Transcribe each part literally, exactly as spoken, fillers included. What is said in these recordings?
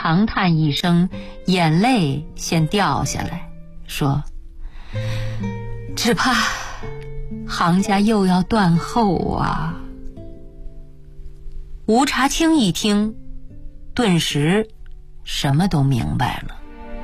长叹一声，眼泪先掉下来，说：只怕行家又要断后啊。吴茶清一听，顿时什么都明白了。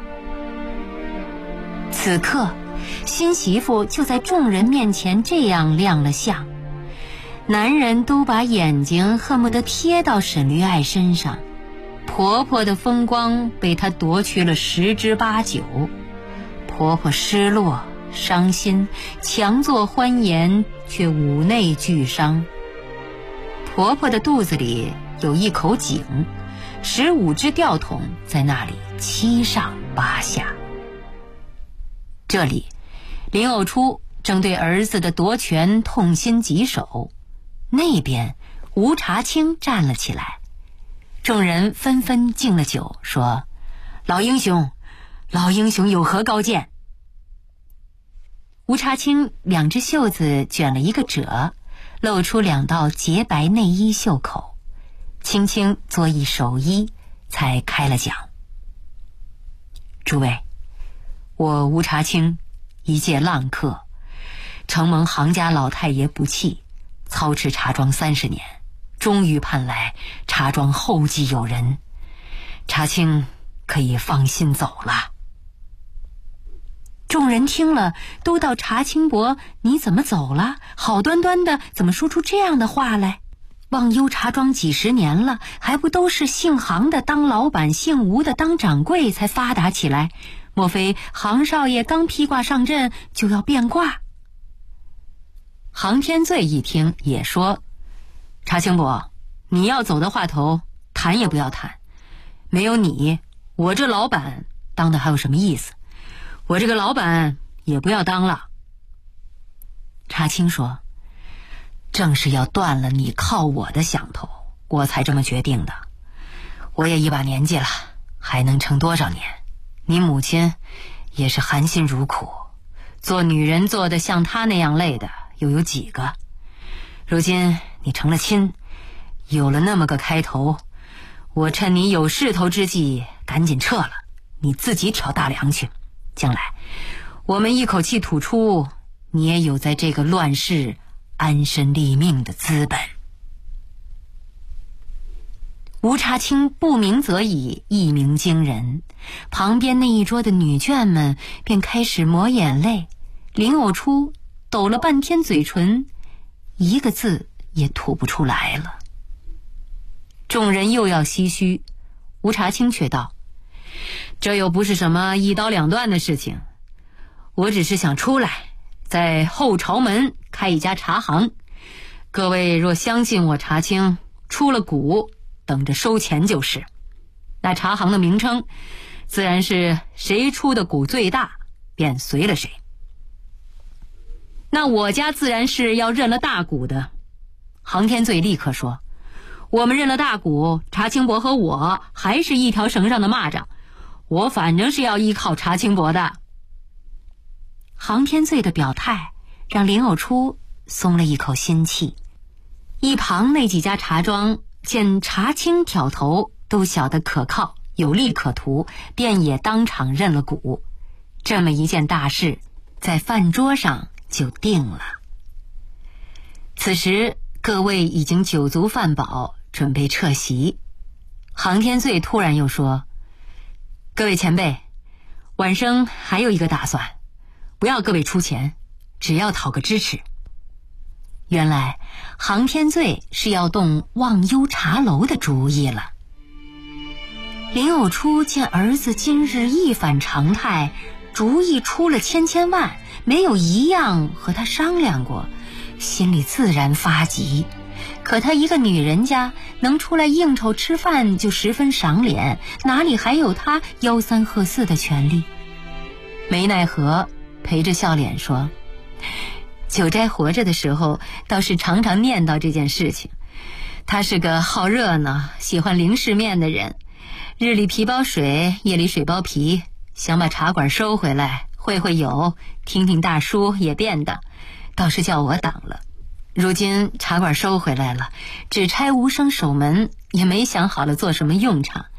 此刻新媳妇就在众人面前这样亮了相，男人都把眼睛恨不得贴到沈绿爱身上，婆婆的风光被她夺去了十之八九，婆婆失落伤心，强作欢颜，却五内俱伤。婆婆的肚子里有一口井，十五只吊桶在那里七上八下。这里林藕初正对儿子的夺权痛心疾首，那边吴茶清站了起来，众人纷纷敬了酒，说：老英雄，老英雄有何高见？吴茶清两只袖子卷了一个褶，露出两道洁白内衣袖口，轻轻作一手揖，才开了讲：诸位，我吴茶清一介浪客，承蒙行家老太爷不弃，操持茶庄三十年，终于盼来茶庄后继有人，茶清可以放心走了。众人听了都道：茶清伯，你怎么走了？好端端的怎么说出这样的话来？忘忧茶庄几十年了，还不都是姓行的当老板，姓吴的当掌柜才发达起来？莫非行少爷刚披挂上阵就要变卦？行天醉一听也说：茶清伯，你要走的话头，谈也不要谈，没有你，我这老板当的还有什么意思？我这个老板也不要当了。茶清说：正是要断了你靠我的想头，我才这么决定的。我也一把年纪了，还能撑多少年？你母亲也是含辛茹苦，做女人做的像她那样累的又有几个？如今你成了亲，有了那么个开头，我趁你有势头之际赶紧撤了，你自己挑大梁去。将来我们一口气吐出，你也有在这个乱世安身立命的资本。吴茶清不鸣则已，一鸣惊人，旁边那一桌的女眷们便开始抹眼泪，林藕初抖了半天嘴唇，一个字也吐不出来了。众人又要唏嘘，吴茶清却道：这又不是什么一刀两断的事情，我只是想出来，在后朝门开一家茶行，各位若相信我茶清出了股，等着收钱就是。那茶行的名称自然是谁出的股最大便随了谁。那我家自然是要认了大股的。行天醉立刻说：我们认了大股，茶清伯和我还是一条绳上的蚂蚱，我反正是要依靠茶清伯的。行天醉的表态让林藕初松了一口心气。一旁那几家茶庄见茶清挑头，都晓得可靠，有利可图，便也当场认了股。这么一件大事在饭桌上就定了。此时各位已经酒足饭饱，准备撤席。行天醉突然又说：各位前辈，晚生还有一个打算，不要各位出钱，只要讨个支持。原来行天醉是要动忘忧茶楼的主意了。林藕初见儿子今日一反常态，主意出了千千万，没有一样和他商量过，心里自然发急。可她一个女人家能出来应酬吃饭就十分赏脸，哪里还有她吆三喝四的权利？没奈何，陪着笑脸说：九斋活着的时候倒是常常念叨这件事情，他是个好热闹喜欢零食面的人，日里皮包水，夜里水包皮，想把茶馆收回来，会会友，听听大叔也便当，倒是叫我挡了。如今茶馆收回来了，只差无声守门，也没想好了做什么用场。